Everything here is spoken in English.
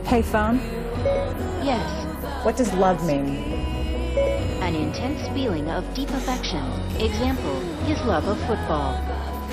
Hey, phone? Yes. What does love mean? An intense feeling of deep affection. Example, his love of football.